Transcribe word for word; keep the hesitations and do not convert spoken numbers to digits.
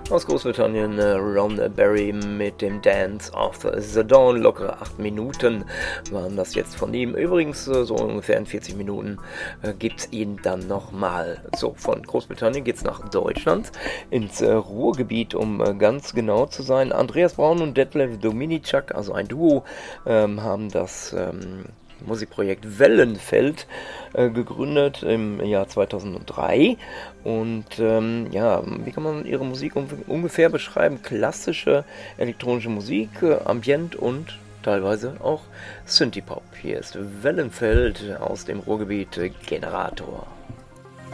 Aus Großbritannien äh, Ron Berry mit dem Dance of the Dawn. Lockere acht Minuten waren das jetzt von ihm. Übrigens, äh, so ungefähr in vierzig Minuten äh, gibt es ihn dann nochmal. So, von Großbritannien geht es nach Deutschland, ins äh, Ruhrgebiet, um äh, ganz genau zu sein. Andreas Braun und Detlef Dominicak, also ein Duo, ähm, haben das Ähm, Musikprojekt Wellenfeld äh, gegründet im Jahr zweitausenddrei und ähm, ja, wie kann man ihre Musik un- ungefähr beschreiben? Klassische elektronische Musik, äh, Ambient und teilweise auch Synthie-Pop. Hier ist Wellenfeld aus dem Ruhrgebiet, äh, Generator.